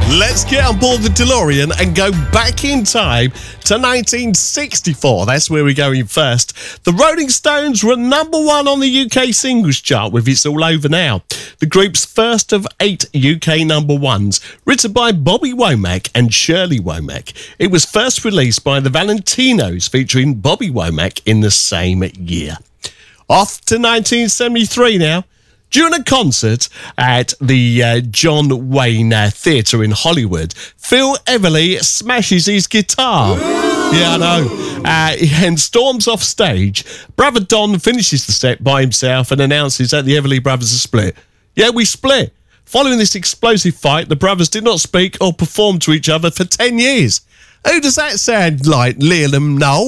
Let's get on board the DeLorean and go back in time to 1964. That's where we're going first. The Rolling Stones were #1 on the UK singles chart with It's All Over Now, the group's first of 8 UK #1s, written by Bobby Womack and Shirley Womack. It was first released by the Valentinos, featuring Bobby Womack in the same year. Off to 1973 now. During a concert at the John Wayne Theatre in Hollywood, Phil Everly smashes his guitar. Yeah, I know. And storms off stage. Brother Don finishes the set by himself and announces that the Everly brothers are split. Yeah, we split. Following this explosive fight, the brothers did not speak or perform to each other for 10 years. Who does that sound like, Liam Noel?